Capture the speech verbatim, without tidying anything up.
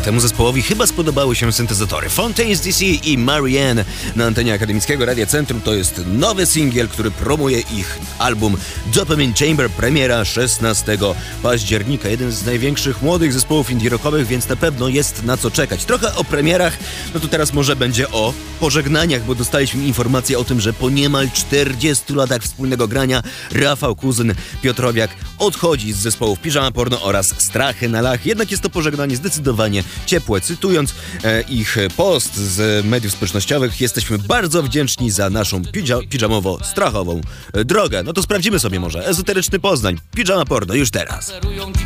Temu zespołowi chyba spodobały się syntezatory Fontaines D C i Marianne na antenie Akademickiego Radia Centrum. To jest nowy singiel, który promuje ich album Dopamine Chamber, premiera szesnastego października. Jeden z największych młodych zespołów indie rockowych, więc na pewno jest na co czekać. Trochę o premierach, no to teraz może będzie o pożegnaniach, bo dostaliśmy informację o tym, że po niemal czterdziestu latach wspólnego grania Rafał Kuzyn Piotrowiak odchodzi z zespołów Piżama Porno oraz Strachy na Lach. Jednak jest to pożegnanie zdecydowanie ciepłe. Cytując e, ich post z mediów społecznościowych, jesteśmy bardzo wdzięczni za naszą pidża- pidżamowo-strachową drogę. No to sprawdzimy sobie może ezoteryczny Poznań. Piżama Porno już teraz.